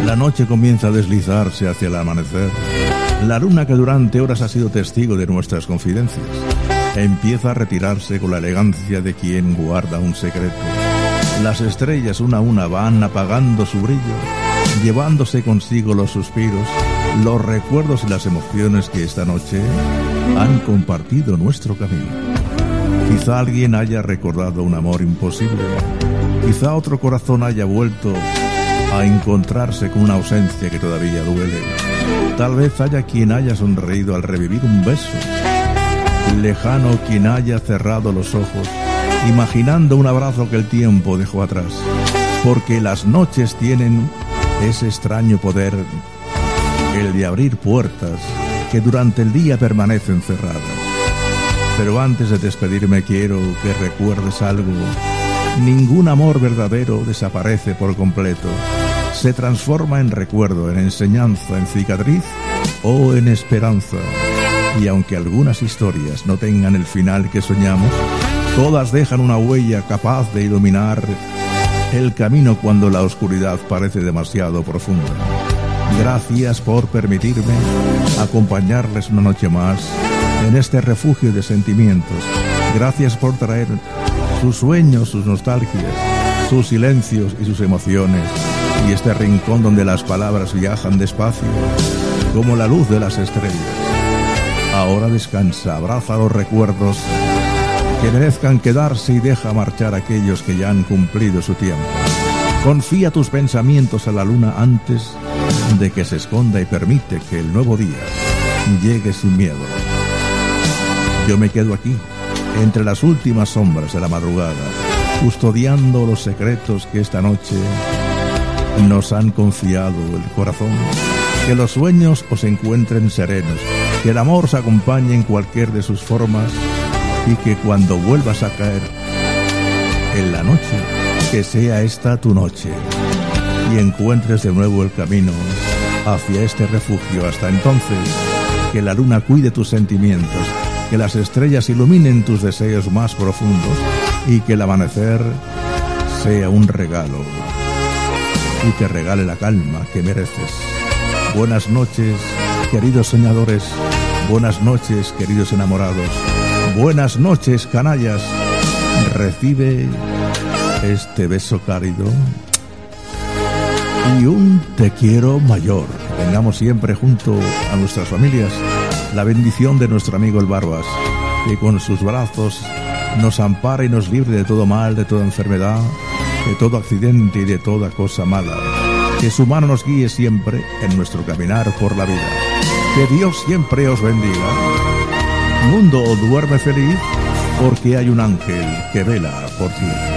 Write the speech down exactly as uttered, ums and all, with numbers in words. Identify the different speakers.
Speaker 1: La noche comienza a deslizarse hacia el amanecer. La luna, que durante horas ha sido testigo de nuestras confidencias, empieza a retirarse con la elegancia de quien guarda un secreto. Las estrellas una a una van apagando su brillo, llevándose consigo los suspiros, los recuerdos y las emociones que esta noche han compartido nuestro camino. Quizá alguien haya recordado un amor imposible, quizá otro corazón haya vuelto a encontrarse con una ausencia que todavía duele. Tal vez haya quien haya sonreído al revivir un beso, lejano quien haya cerrado los ojos imaginando un abrazo que el tiempo dejó atrás, porque las noches tienen ese extraño poder, el de abrir puertas que durante el día permanecen cerradas. Pero antes de despedirme quiero que recuerdes algo. Ningún amor verdadero desaparece por completo. Se transforma en recuerdo, en enseñanza, en cicatriz o en esperanza. Y aunque algunas historias no tengan el final que soñamos, todas dejan una huella capaz de iluminar el camino cuando la oscuridad parece demasiado profunda. Gracias por permitirme acompañarles una noche más en este refugio de sentimientos. Gracias por traer sus sueños, sus nostalgias, sus silencios y sus emociones, y este rincón donde las palabras viajan despacio como la luz de las estrellas. Ahora descansa, abraza los recuerdos que merezcan quedarse y deja marchar a aquellos que ya han cumplido su tiempo. Confía tus pensamientos a la luna antes de que se esconda y permite que el nuevo día llegue sin miedo. Yo me quedo aquí, entre las últimas sombras de la madrugada, custodiando los secretos que esta noche nos han confiado el corazón. Que los sueños os encuentren serenos, que el amor se acompañe en cualquier de sus formas, y que cuando vuelvas a caer en la noche, que sea esta tu noche y encuentres de nuevo el camino hacia este refugio. Hasta entonces, que la luna cuide tus sentimientos, que las estrellas iluminen tus deseos más profundos y que el amanecer sea un regalo y te regale la calma que mereces. Buenas noches, queridos soñadores. Buenas noches, queridos enamorados. Buenas noches, canallas. Recibe este beso cálido y un te quiero mayor. Que tengamos siempre junto a nuestras familias la bendición de nuestro amigo el Barbas, que con sus brazos nos ampara y nos libre de todo mal, de toda enfermedad, de todo accidente y de toda cosa mala. Que su mano nos guíe siempre en nuestro caminar por la vida. Que Dios siempre os bendiga. Mundo, duerme feliz, porque hay un ángel que vela por ti.